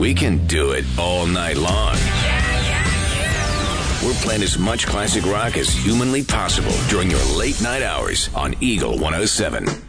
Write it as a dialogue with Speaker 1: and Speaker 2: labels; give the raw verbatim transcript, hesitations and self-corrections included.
Speaker 1: we can do it all night long. We're playing as much classic rock as humanly possible during your late night hours on Eagle one oh seven.